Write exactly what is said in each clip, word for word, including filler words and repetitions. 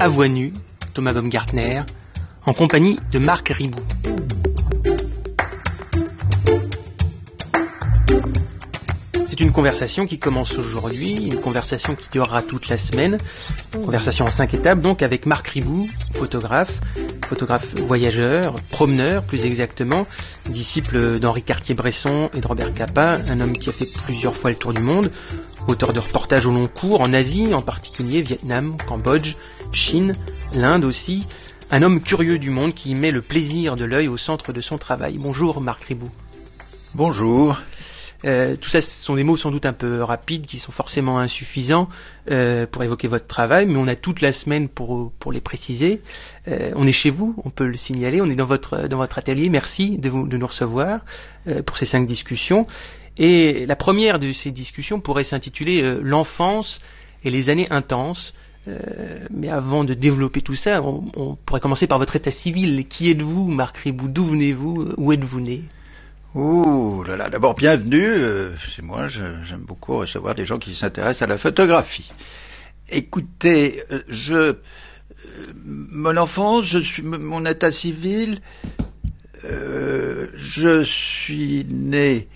À voix nue, Thomas Baumgartner, en compagnie de Marc Ribou. C'est une conversation qui commence aujourd'hui, une conversation qui durera toute la semaine, une conversation en cinq étapes, donc avec Marc Ribou, photographe, photographe voyageur, promeneur plus exactement, disciple d'Henri Cartier-Bresson et de Robert Capa, un homme qui a fait plusieurs fois le tour du monde, auteur de reportages au long cours, en Asie en particulier, Vietnam, Cambodge, Chine, l'Inde aussi, un homme curieux du monde qui met le plaisir de l'œil au centre de son travail. Bonjour Marc Ribou. Bonjour. Euh, tout ça, ce sont des mots sans doute un peu rapides, qui sont forcément insuffisants euh, pour évoquer votre travail, mais on a toute la semaine pour, pour les préciser. Euh, on est chez vous, on peut le signaler, on est dans votre, dans votre atelier. Merci de, vous, de nous recevoir euh, pour ces cinq discussions. Et la première de ces discussions pourrait s'intituler euh, « L'enfance et les années intenses ». Euh, mais avant de développer tout ça, on, on pourrait commencer par votre état civil. Qui êtes-vous, Marc Ribou? D'où venez-vous? Où êtes-vous né? Ouh là là, d'abord bienvenue euh, chez moi, je, j'aime beaucoup recevoir des gens qui s'intéressent à la photographie. Écoutez, euh, je, euh, mon enfance, je suis, mon état civil, euh, je suis né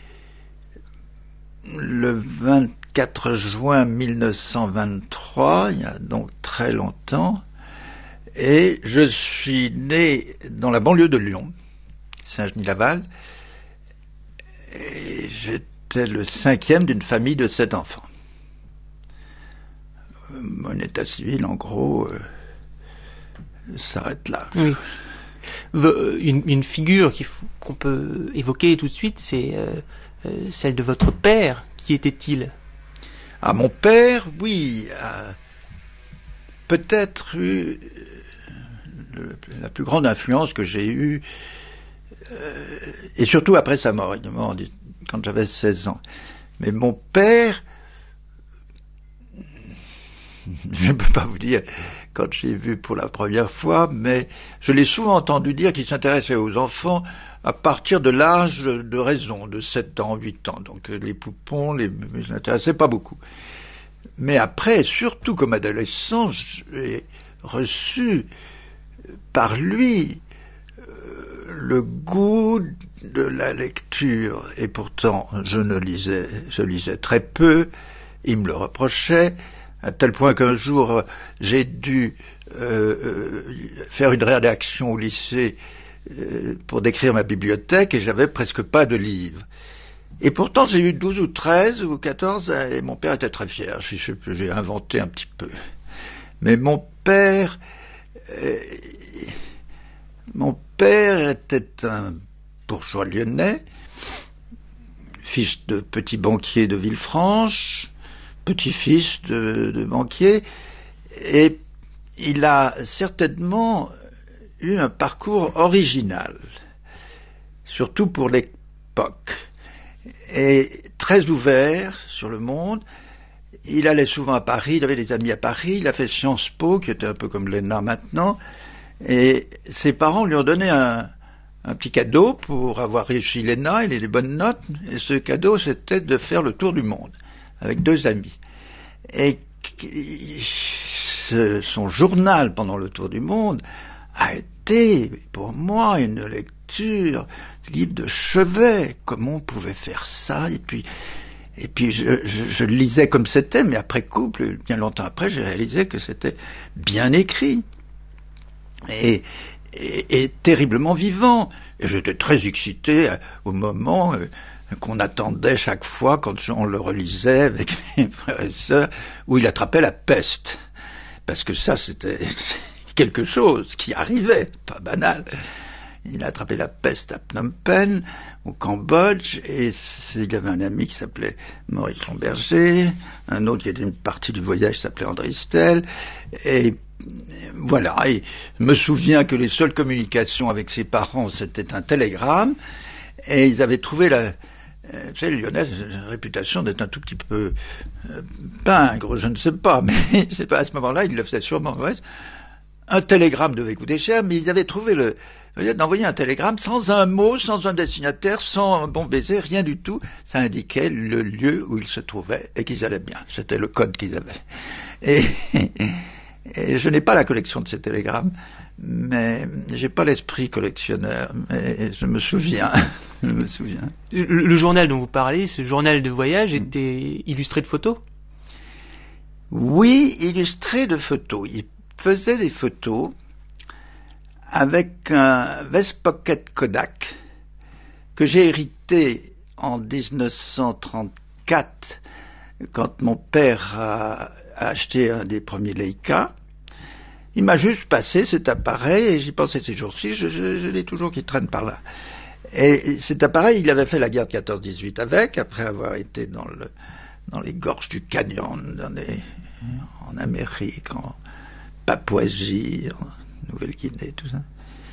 le vingt-quatre juin mille neuf cent vingt-trois, il y a donc très longtemps, et je suis né dans la banlieue de Lyon, Saint-Genis-Laval. Et j'étais le cinquième d'une famille de sept enfants. Mon état civil, en gros, euh, s'arrête là. Oui. Une, une figure qu'il faut, qu'on peut évoquer tout de suite, c'est euh, euh, celle de votre père. Qui était-il? Ah, mon père, oui, a peut-être eu le, la plus grande influence que j'ai eue. Euh, et surtout après sa mort, évidemment, quand j'avais seize ans. Mais mon père, je ne peux pas vous dire quand j'ai vu pour la première fois, mais je l'ai souvent entendu dire qu'il s'intéressait aux enfants à partir de l'âge de raison, de sept ans, huit ans. Donc les poupons, les, je n'intéressais pas beaucoup. Mais après, surtout comme adolescent, j'ai reçu par lui le goût de la lecture, et pourtant je ne lisais, je lisais très peu, il me le reprochait, à tel point qu'un jour j'ai dû euh, faire une rédaction au lycée euh, pour décrire ma bibliothèque, et j'avais presque pas de livres. Et pourtant j'ai eu douze ou treize ou quatorze, et mon père était très fier, j'ai, j'ai inventé un petit peu. Mais mon père... Euh, Mon père était un bourgeois lyonnais, fils de petit banquier de Villefranche, petit-fils de, de banquier, et il a certainement eu un parcours original, surtout pour l'époque, et très ouvert sur le monde. Il allait souvent à Paris, il avait des amis à Paris, il a fait Sciences Po, qui était un peu comme l'E N A maintenant, et ses parents lui ont donné un, un petit cadeau pour avoir réussi l'E N A, il a des bonnes notes, et ce cadeau c'était de faire le tour du monde, avec deux amis. Et ce, son journal pendant le tour du monde a été, pour moi, une lecture, livre de chevet, comment on pouvait faire ça, et puis... Et puis je, je, je le lisais comme c'était, mais après coup, plus, bien longtemps après, j'ai réalisé que c'était bien écrit. Et, et, et terriblement vivant. Et j'étais très excité au moment euh, qu'on attendait chaque fois quand on le relisait avec mes frères et sœurs, où il attrapait la peste. Parce que ça, c'était quelque chose qui arrivait, pas banal. Il a attrapé la peste à Phnom Penh, au Cambodge, et il y avait un ami qui s'appelait Maurice Lomberger, un autre qui était une partie du voyage qui s'appelait André Stel, et voilà, et je me souviens que les seules communications avec ses parents, c'était un télégramme, et ils avaient trouvé la... Euh, tu sais, les Lyonnais ont une réputation d'être un tout petit peu euh, pingre, je ne sais pas, mais c'est pas à ce moment-là, ils le faisaient sûrement, ouais. Un télégramme devait coûter cher, mais ils avaient trouvé le... d'envoyer un télégramme sans un mot, sans un destinataire, sans un bon baiser, rien du tout. Ça indiquait le lieu où ils se trouvaient et qu'ils allaient bien. C'était le code qu'ils avaient. Et, Et je n'ai pas la collection de ces télégrammes, mais j'ai pas l'esprit collectionneur, mais je me souviens, je me souviens. Le, le journal dont vous parlez, ce journal de voyage, était illustré de photos? Oui, illustré de photos. Il faisait des photos avec un Vest Pocket Kodak que j'ai hérité en dix-neuf cent trente-quatre, quand mon père a, a acheté un des premiers Leica. Il m'a juste passé cet appareil, et j'y pensais ces jours-ci, je, je, je l'ai toujours qui traîne par là. Et cet appareil, il avait fait la guerre de quatorze dix-huit avec, après avoir été dans, le, dans les gorges du Canyon, dans les, en Amérique, en Papouasie, en Nouvelle-Guinée, tout ça.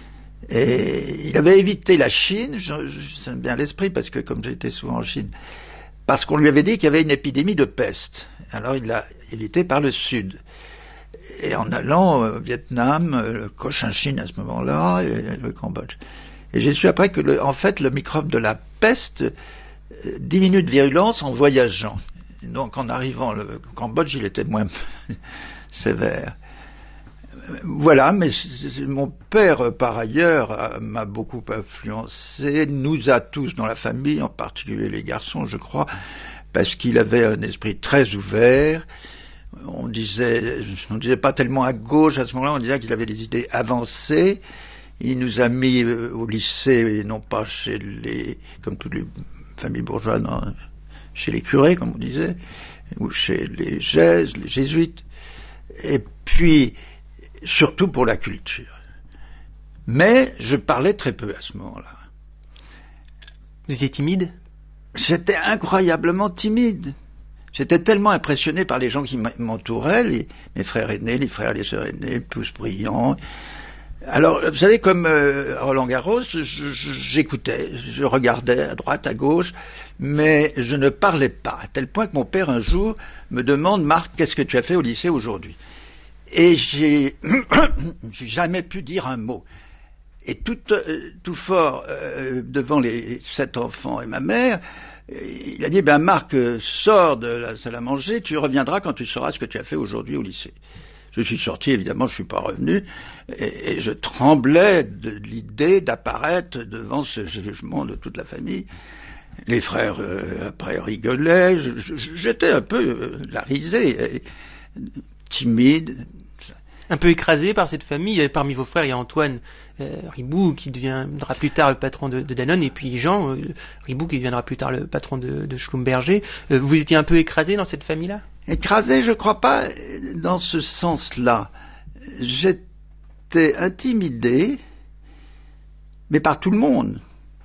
Et il avait évité la Chine, je, je sais bien l'esprit, parce que comme j'ai été souvent en Chine, parce qu'on lui avait dit qu'il y avait une épidémie de peste. Alors il a évité par le sud. Et en allant au Vietnam, le Cochinchine à ce moment-là, et le Cambodge. Et j'ai su après que, le, en fait, le microbe de la peste euh, diminue de virulence en voyageant. Et donc en arrivant au Cambodge, il était moins sévère. Voilà, mais c'est, c'est, mon père, par ailleurs, m'a beaucoup influencé, nous a tous dans la famille, en particulier les garçons, je crois, parce qu'il avait un esprit très ouvert. On disait, on disait pas tellement à gauche à ce moment-là, on disait qu'il avait des idées avancées. Il nous a mis au lycée, et non pas chez les, comme toutes les familles bourgeoises, non, chez les curés, comme on disait, ou chez les jés, les jésuites. Et puis, surtout pour la culture. Mais je parlais très peu à ce moment-là. Vous étiez timide? J'étais incroyablement timide. J'étais tellement impressionné par les gens qui m'entouraient, les, mes frères aînés, les frères et les sœurs aînés, tous brillants. Alors, vous savez, comme euh, Roland Garros, je, je, j'écoutais, je regardais à droite, à gauche, mais je ne parlais pas, à tel point que mon père un jour me demande « Marc, qu'est-ce que tu as fait au lycée aujourd'hui ?» Et j'ai, j'ai jamais pu dire un mot. Et tout, euh, tout fort, euh, devant les sept enfants et ma mère, il a dit, ben Marc, sors de la salle à manger, tu reviendras quand tu sauras ce que tu as fait aujourd'hui au lycée. Je suis sorti, évidemment, je suis pas revenu, et, et je tremblais de l'idée d'apparaître devant ce jugement de toute la famille. Les frères, euh, après, rigolaient, je, je, j'étais un peu euh, la risée, timide. Un peu écrasé par cette famille. Parmi vos frères, il y a Antoine euh, Ribou, qui deviendra plus tard le patron de, de Danone, et puis Jean euh, Ribou, qui deviendra plus tard le patron de, de Schlumberger. Euh, vous étiez un peu écrasé dans cette famille-là? Écrasé, je crois pas dans ce sens-là. J'étais intimidé, mais par tout le monde.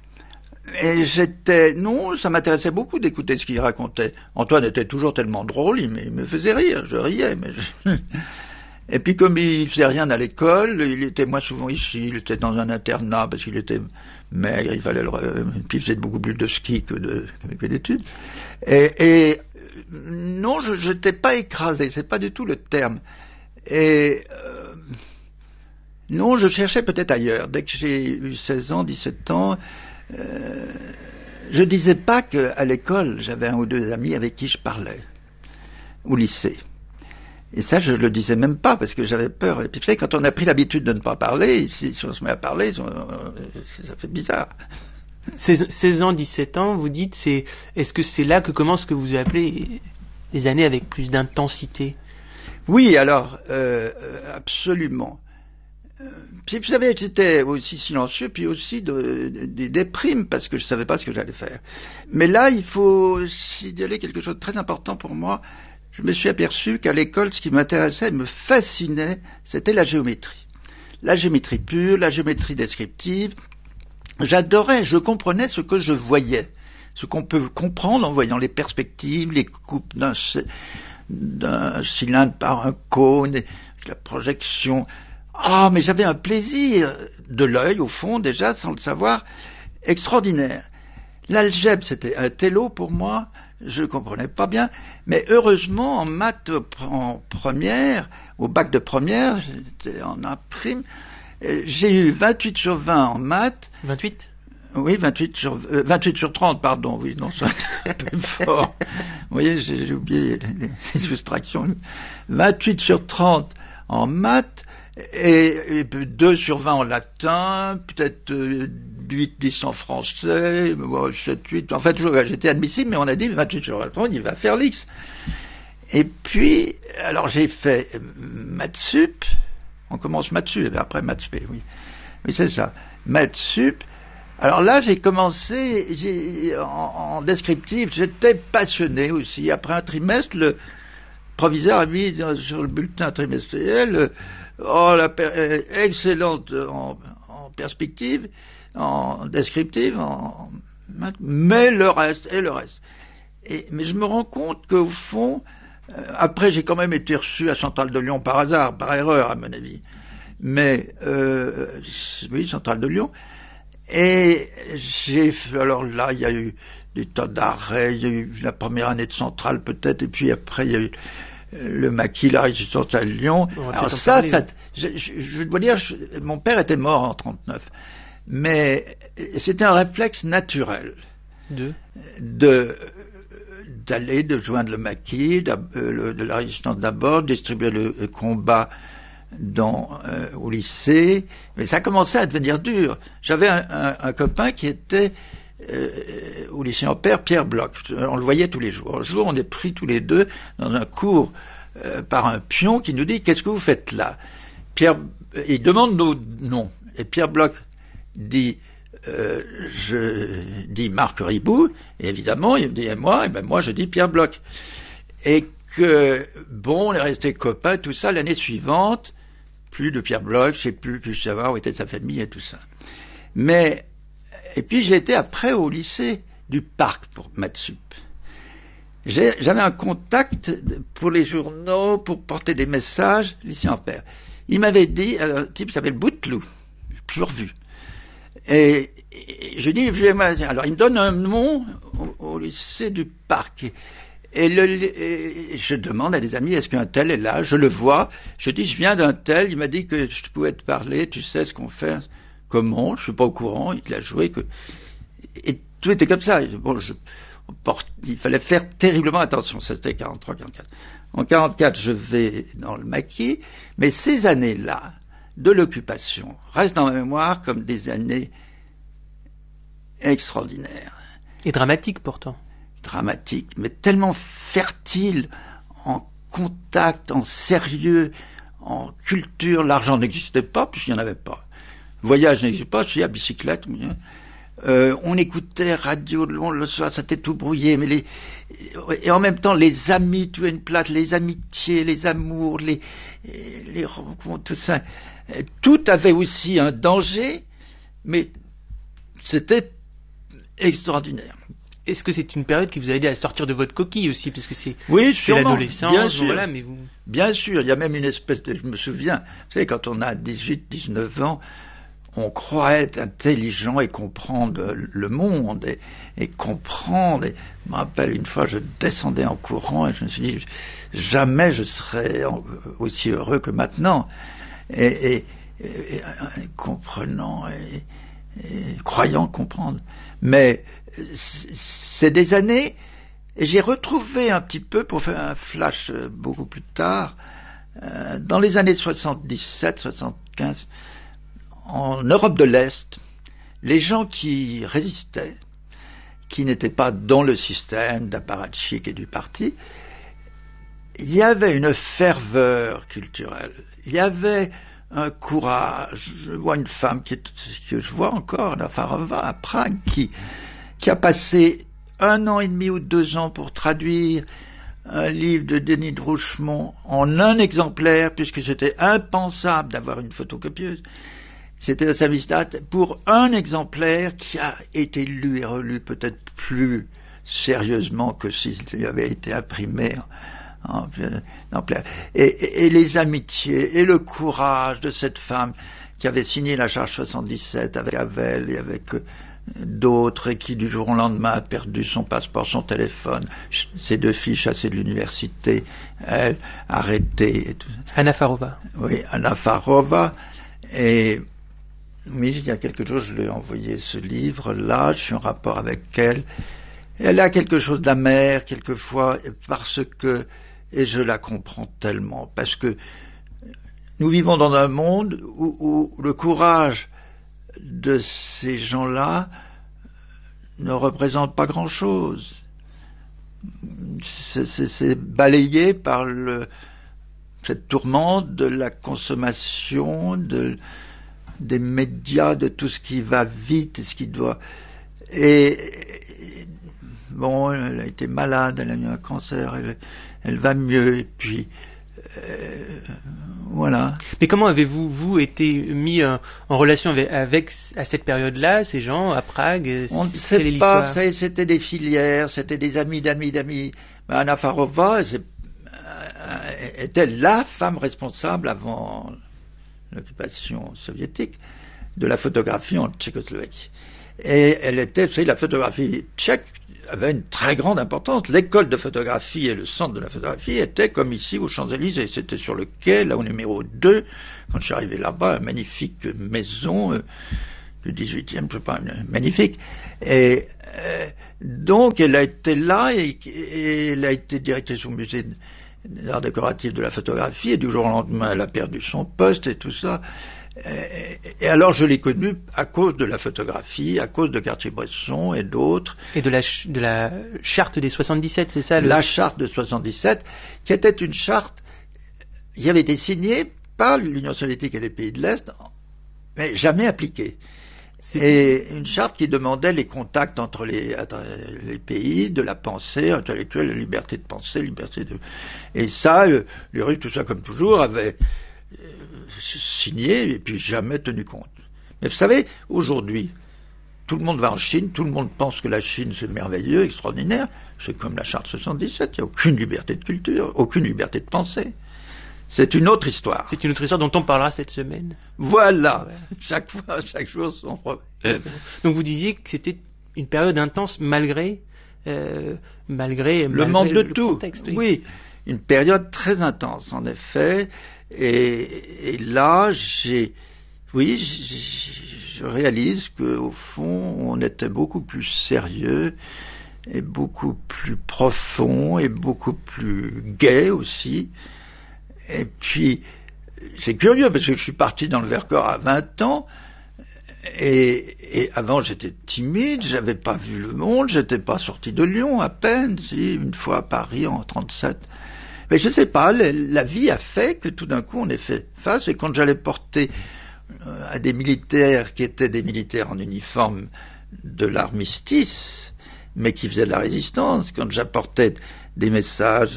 Et j'étais... Non, ça m'intéressait beaucoup d'écouter ce qu'il racontait. Antoine était toujours tellement drôle, il me, il me faisait rire, je riais, mais... Je... Et puis comme il faisait rien à l'école, il était moins souvent ici, il était dans un internat parce qu'il était maigre, il fallait le... Puis il faisait beaucoup plus de ski que, de... que d'études. Et, et non, je n'étais pas écrasé, c'est pas du tout le terme. Et euh, non, je cherchais peut-être ailleurs. Dès que j'ai eu seize ans, dix-sept ans, euh, je disais pas qu'à l'école, j'avais un ou deux amis avec qui je parlais, au lycée. Et ça, je le disais même pas, parce que j'avais peur. Et puis, vous savez, quand on a pris l'habitude de ne pas parler, si, si on se met à parler, ça fait bizarre. seize ans, dix-sept ans, vous dites, c'est, est-ce que c'est là que commence ce que vous appelez les années avec plus d'intensité? Oui, alors, euh, absolument. Puis, vous savez, j'étais aussi silencieux, puis aussi de, de, des déprimes, parce que je savais pas ce que j'allais faire. Mais là, il faut signaler quelque chose de très important pour moi. Je me suis aperçu qu'à l'école, ce qui m'intéressait, me fascinait, c'était la géométrie. La géométrie pure, la géométrie descriptive. J'adorais, je comprenais ce que je voyais, ce qu'on peut comprendre en voyant les perspectives, les coupes d'un, d'un cylindre par un cône, la projection. Ah, mais j'avais un plaisir de l'œil, au fond, déjà, sans le savoir, extraordinaire. L'algèbre, c'était un télo pour moi. Je comprenais pas bien, mais heureusement, en maths en première, au bac de première, j'étais en imprime, j'ai eu vingt-huit sur vingt en maths. vingt-huit? Oui, vingt-huit sur, euh, vingt-huit sur trente, pardon, oui, non, c'est un peu fort. Vous voyez, j'ai, j'ai oublié les, les soustractions. vingt-huit sur trente en maths, et, et deux sur vingt en latin, peut-être euh, huit, dix en français, sept, huit. En fait, j'étais admissible, mais on a dit vingt-huit sur vingt, il va faire l'X. Et puis, alors j'ai fait maths sup, on commence maths sup, et après maths spé, oui. Oui, c'est ça, maths sup. Alors là, j'ai commencé, j'ai, en, en descriptif, j'étais passionné aussi. Après un trimestre, le proviseur a mis sur le bulletin trimestriel, oh, la per- excellente en, en perspective, en descriptive, en, mais le reste, et le reste. Et, mais je me rends compte qu'au fond, euh, après j'ai quand même été reçu à Centrale de Lyon par hasard, par erreur à mon avis. Mais, euh, oui, Centrale de Lyon. Et j'ai fait, alors là, il y a eu des tas d'arrêts, il y a eu la première année de Centrale peut-être, et puis après il y a eu le maquis, la résistance à Lyon. Alors ça, parler, ça je, je, je dois dire, je, mon père était mort en trente-neuf, mais c'était un réflexe naturel de, de d'aller, de joindre le maquis, de, euh, de la résistance d'abord, distribuer le, le combat dans, euh, au lycée, mais ça commençait à devenir dur. J'avais un, un, un copain qui était euh, au lycée Ampère, Pierre Bloch. On le voyait tous les jours. Un jour, on est pris tous les deux dans un cours euh, par un pion qui nous dit « Qu'est-ce que vous faites là ?» Pierre, il demande nos noms. Et Pierre Bloch dit euh, je dis Marc Ribou, et évidemment, il me dit « Et moi ?» Et ben moi, je dis Pierre Bloch. Et que, bon, on est restés copains, tout ça, l'année suivante, plus de Pierre Bloch, je sais plus, plus savoir où était sa famille et tout ça. Mais, et puis j'ai été après au lycée du Parc pour maths sup. J'ai, j'avais un contact pour les journaux, pour porter des messages, lycée Ampère. Il m'avait dit, un type qui s'appelle Bouteloup, toujours vu. Et, et je dis, alors il me donne un nom au, au lycée du Parc. Et, le, et je demande à des amis, est-ce qu'un tel est là? Je le vois. Je dis, je viens d'un tel. Il m'a dit que je pouvais te parler. Tu sais ce qu'on fait? Comment? Je suis pas au courant. Il a joué que, et tout était comme ça. Bon, je, porte, il fallait faire terriblement attention. C'était quarante-trois quarante-quatre. En quarante-quatre, je vais dans le maquis. Mais ces années-là, de l'occupation, restent dans ma mémoire comme des années extraordinaires. Et dramatiques pourtant. Dramatique, mais tellement fertile en contact, en sérieux, en culture. L'argent n'existait pas, puisqu'il n'y en avait pas. Voyage n'existait pas, je suis à bicyclette. Euh, on écoutait radio le long le soir, c'était tout brouillé, mais les, et en même temps, les amis, tu as une place, les amitiés, les amours, les, les rencontres, tout ça. Tout avait aussi un danger, mais c'était extraordinaire. Est-ce que c'est une période qui vous a aidé à sortir de votre coquille aussi, parce que c'est, oui, c'est l'adolescence, bien sûr. Voilà, mais vous... Bien sûr, il y a même une espèce de, je me souviens, vous savez, quand on a dix-huit, dix-neuf ans, on croit être intelligent et comprendre le monde et, et comprendre. Et je me rappelle une fois, je descendais en courant et je me suis dit, jamais je serais aussi heureux que maintenant. Et, et, et, et comprenant et, et croyant comprendre. Mais c'est des années, et j'ai retrouvé un petit peu, pour faire un flash beaucoup plus tard, euh, dans les années soixante-dix-sept soixante-quinze, en Europe de l'Est, les gens qui résistaient, qui n'étaient pas dans le système d'apparatchik et du parti, il y avait une ferveur culturelle, il y avait un courage. Je vois une femme qui est, que je vois encore, Nafarova, à Prague, qui, qui a passé un an et demi ou deux ans pour traduire un livre de Denis de Rouchemont en un exemplaire, puisque c'était impensable d'avoir une photocopieuse. C'était un service date pour un exemplaire qui a été lu et relu peut-être plus sérieusement que s'il avait été imprimé en, en, et, et, et les amitiés et le courage de cette femme qui avait signé la charge soixante-dix-sept avec Havel et avec euh, d'autres, et qui du jour au lendemain a perdu son passeport, son téléphone, ses deux filles chassées de l'université, elle arrêtée et tout. Anna Farova. Oui, Anna Farova. Et oui, il y a quelques jours, je lui ai envoyé ce livre-là, je suis en rapport avec elle. Elle a quelque chose d'amer, quelquefois, parce que, et je la comprends tellement, parce que nous vivons dans un monde où, où le courage de ces gens-là ne représente pas grand-chose. C'est, c'est, c'est balayé par le, cette tourmente de la consommation, de, des médias, de tout ce qui va vite et ce qui doit... Et, et bon, elle a été malade, elle a eu un cancer, elle, elle va mieux, et puis... Euh, voilà. Mais comment avez-vous, vous, été mis euh, en relation avec, avec, à cette période-là, ces gens, à Prague? On ne sait pas, ça, c'était des filières, c'était des amis d'amis d'amis. Mais Anna Farova euh, était la femme responsable, avant l'occupation soviétique, de la photographie en Tchécoslovaquie. Et elle était, vous savez, la photographie tchèque avait une très grande importance. L'école de photographie et le centre de la photographie étaient comme ici aux Champs-Élysées. C'était sur le quai, là au numéro deux. Quand je suis arrivé là-bas, une magnifique maison euh, du dix-huitième, je sais pas, magnifique. Et euh, donc elle a été là et, et elle a été directrice au musée d'art décoratif de la photographie, et du jour au lendemain elle a perdu son poste et tout ça. Et alors je l'ai connue à cause de la photographie, à cause de Cartier-Bresson et d'autres. Et de la, ch- de la charte des soixante-dix-sept, c'est ça le... La charte de soixante-dix-sept, qui était une charte qui avait été signée par l'Union soviétique et les pays de l'Est, mais jamais appliquée. C'est... Et une charte qui demandait les contacts entre les, les pays, de la pensée intellectuelle, la liberté de penser, liberté de... Et ça, les Russes, tout ça comme toujours, avaient signé et puis jamais tenu compte. Mais vous savez, aujourd'hui, tout le monde va en Chine, tout le monde pense que la Chine c'est merveilleux, extraordinaire, c'est comme la charte soixante-dix-sept, il n'y a aucune liberté de culture, aucune liberté de pensée. C'est une autre histoire. C'est une autre histoire dont on parlera cette semaine. Voilà, ouais. chaque fois, chaque jour son problème. Donc vous disiez que c'était une période intense malgré, euh, malgré, le malgré manque de le tout. Contexte, oui. oui, une période très intense en effet. Et, et là, j'ai, oui, j'ai, je réalise qu'au fond, on était beaucoup plus sérieux et beaucoup plus profond et beaucoup plus gai aussi. Et puis, c'est curieux parce que je suis parti dans le Vercors à vingt ans et, et avant j'étais timide, j'avais pas vu le monde, j'étais pas sorti de Lyon à peine, si, une fois à Paris en trente-sept. Mais je ne sais pas, la vie a fait que tout d'un coup on est fait face, et quand j'allais porter à des militaires qui étaient des militaires en uniforme de l'armistice, mais qui faisaient de la résistance, quand j'apportais des messages,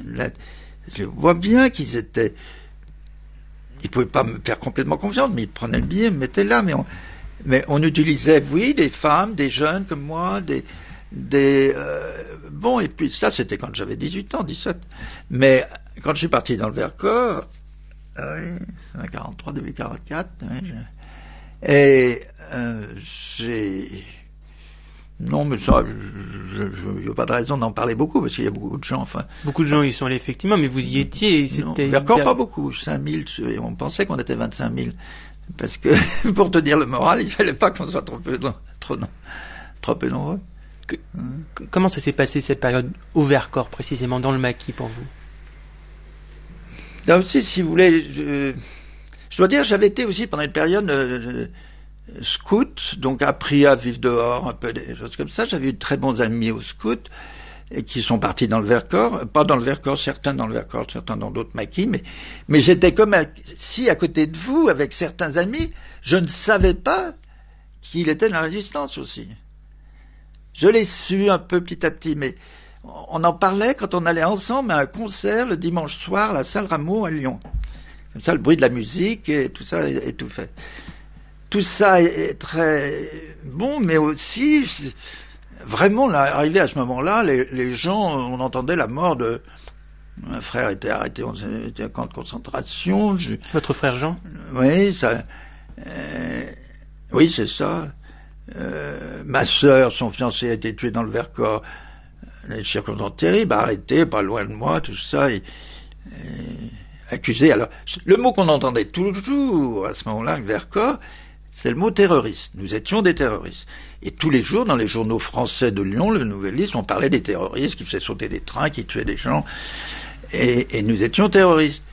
je vois bien qu'ils étaient... Ils ne pouvaient pas me faire complètement confiance, mais ils prenaient le billet, me mettaient là, mais on, mais on utilisait, oui, des femmes, des jeunes comme moi, des... Des, euh, bon, et puis ça c'était quand j'avais dix-huit ans, dix-sept. Mais quand je suis parti dans le Vercors, oui, quarante-trois, depuis quarante-quatre, oui, je, et euh, j'ai... Non, mais ça, il n'y a pas de raison d'en parler beaucoup, parce qu'il y a beaucoup de gens, enfin... Beaucoup de gens y sont allés, effectivement, mais vous y étiez, et c'était... Non, Vercors, hyper... pas beaucoup, cinq mille, on pensait qu'on était vingt-cinq mille, parce que, pour tenir le moral, il ne fallait pas qu'on soit trop peu, trop, trop peu nombreux. Que, hum. Comment ça s'est passé cette période au Vercors, précisément, dans le maquis pour vous? Là aussi, si vous voulez, je, je dois dire, j'avais été aussi pendant une période euh, scout, donc appris à vivre dehors, un peu des choses comme ça. J'avais eu de très bons amis au scout, et qui sont partis dans le Vercors, pas dans le Vercors, certains dans le Vercors, certains dans d'autres maquis, mais, mais j'étais comme si à côté de vous, avec certains amis, je ne savais pas qu'il était dans la résistance aussi. Je l'ai su un peu petit à petit, mais on en parlait quand on allait ensemble à un concert le dimanche soir à la salle Rameau à Lyon. Comme ça, le bruit de la musique et tout ça est, est tout fait. Tout ça est très bon, mais aussi, vraiment, là, arrivé à ce moment-là, les, les gens, on entendait la mort de... Un frère était arrêté, on était à un camp de concentration. Je... Votre frère Jean? Oui, ça... Euh, oui, c'est ça. Euh, ma sœur, son fiancé a été tué dans le Vercors, les circonstances terribles, arrêté, pas loin de moi, tout ça, et, et, accusé. Alors, le mot qu'on entendait toujours à ce moment-là, le Vercors, c'est le mot terroriste. Nous étions des terroristes. Et tous les jours, dans les journaux français de Lyon, le Nouvelliste, on parlait des terroristes qui faisaient sauter des trains, qui tuaient des gens, et, et nous étions terroristes.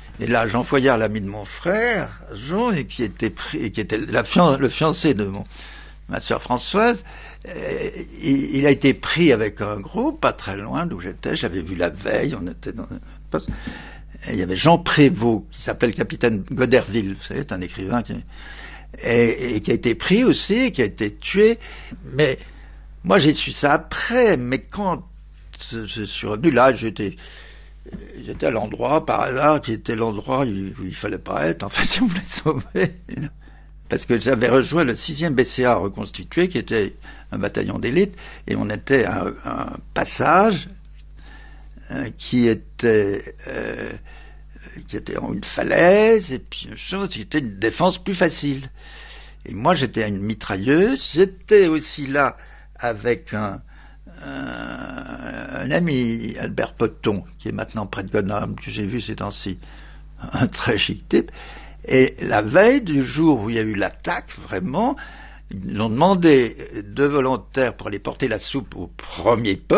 Et là, Jean Foyard, l'ami de mon frère, Jean, et qui était pris, qui était la fian, le fiancé de mon, ma sœur Françoise, et, il, il a été pris avec un groupe, pas très loin d'où j'étais, j'avais vu la veille, on était dans un poste, et il y avait Jean Prévost, qui s'appelait le capitaine Goderville, vous savez, c'est un écrivain qui, et, et qui a été pris aussi, qui a été tué, mais moi j'ai su ça après, mais quand je suis revenu là, j'étais, j'étais à l'endroit, par hasard, qui était l'endroit où il ne fallait pas être, en fait, si on voulait sauver. Parce que j'avais rejoint le sixième B C A reconstitué, qui était un bataillon d'élite, et on était à un, un passage euh, qui était euh, qui était en une falaise, et puis une chose qui était une défense plus facile. Et moi, j'étais à une mitrailleuse, j'étais aussi là avec un Un, un ami, Albert Poton, qui est maintenant près de Grenoble, que j'ai vu ces temps-ci, un très chic type, et la veille du jour où il y a eu l'attaque, vraiment, ils ont demandé deux volontaires pour aller porter la soupe au premier poste.